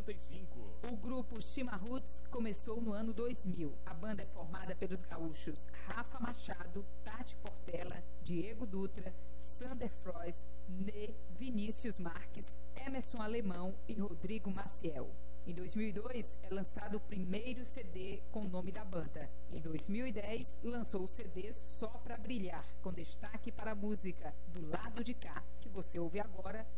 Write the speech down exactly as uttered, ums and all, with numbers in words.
noventa e cinco. O grupo Shima Roots começou no ano dois mil. A banda é formada pelos gaúchos Rafa Machado, Tati Portela, Diego Dutra, Sander Frois, Nê, Vinícius Marques, Emerson Alemão e Rodrigo Maciel. Em dois mil e dois é lançado o primeiro C D com o nome da banda. Em dois mil e dez lançou o C D Só Pra Brilhar, com destaque para a música Do Lado de Cá, que você ouve agora